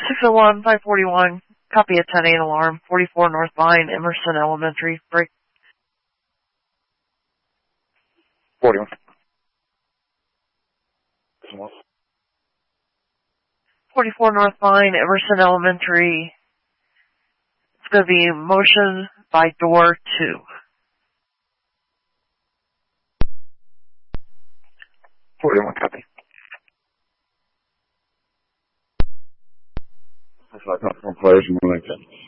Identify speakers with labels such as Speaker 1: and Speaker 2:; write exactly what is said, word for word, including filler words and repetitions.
Speaker 1: six oh one, five forty-one, copy a ten eight alarm, forty-four North Vine, Emerson Elementary, break.
Speaker 2: forty-one.
Speaker 1: forty-four North Vine, Emerson Elementary. It's going to be motion by door two.
Speaker 2: forty-one, copy. That's like from players and one like that.